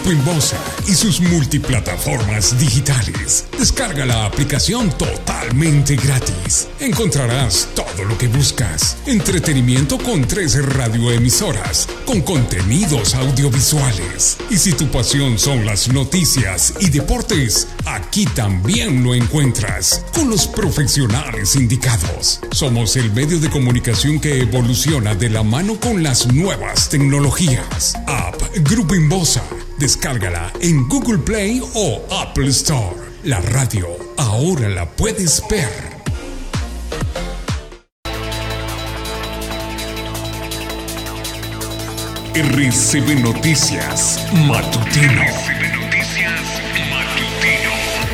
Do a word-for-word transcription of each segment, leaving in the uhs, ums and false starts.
Grupo Inbosa y sus multiplataformas digitales. Descarga la aplicación totalmente gratis. Encontrarás todo lo que buscas. Entretenimiento con tres radioemisoras, con contenidos audiovisuales. Y si tu pasión son las noticias y deportes, aquí también lo encuentras, con los profesionales indicados. Somos el medio de comunicación que evoluciona de la mano con las nuevas tecnologías. App Grupo Inbosa. Descárgala en Google Play o Apple Store. La radio ahora la puedes ver. R C B Noticias Matutino. R C B Noticias Matutino.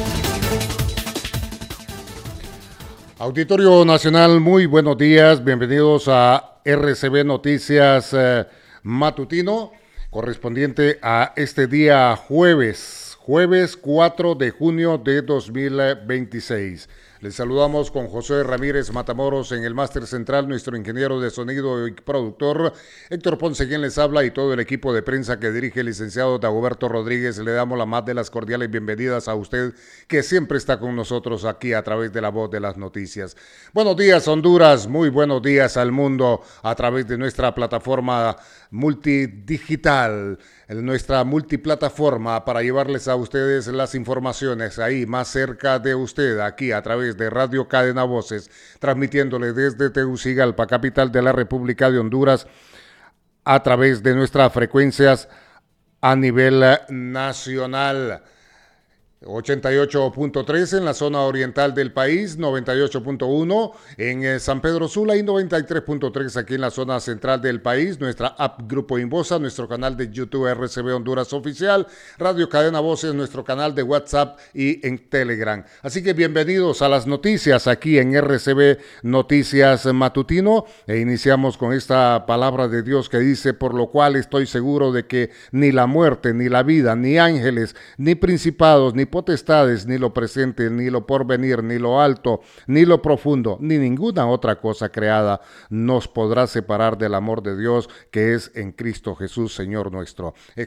Auditorio Nacional, muy buenos días. Bienvenidos a R C B Noticias eh, Matutino, correspondiente a este día jueves, jueves cuatro de junio de dos mil veintiséis. Les saludamos con José Ramírez Matamoros en el máster central, nuestro ingeniero de sonido y productor, Héctor Ponce, quien les habla, y todo el equipo de prensa que dirige el licenciado Dagoberto Rodríguez. Le damos la más de las cordiales bienvenidas a usted, que siempre está con nosotros aquí a través de la voz de las noticias. Buenos días, Honduras, muy buenos días al mundo a través de nuestra plataforma multidigital, en nuestra multiplataforma, para llevarles a ustedes las informaciones ahí más cerca de usted, aquí a través de Radio Cadena Voces, transmitiéndole desde Tegucigalpa, capital de la República de Honduras, a través de nuestras frecuencias a nivel nacional. ochenta y ocho punto tres en la zona oriental del país, noventa y ocho punto uno en eh, San Pedro Sula y noventa y tres punto tres aquí en la zona central del país. Nuestra app Grupo Inbosa, nuestro canal de YouTube R C B Honduras Oficial, Radio Cadena Voces, nuestro canal de WhatsApp y en Telegram. Así que bienvenidos a las noticias aquí en R C B Noticias Matutino, e iniciamos con esta palabra de Dios que dice: por lo cual estoy seguro de que ni la muerte, ni la vida, ni ángeles, ni principados, ni potestades, ni lo presente, ni lo porvenir, ni lo alto, ni lo profundo, ni ninguna otra cosa creada nos podrá separar del amor de Dios que es en Cristo Jesús, Señor nuestro.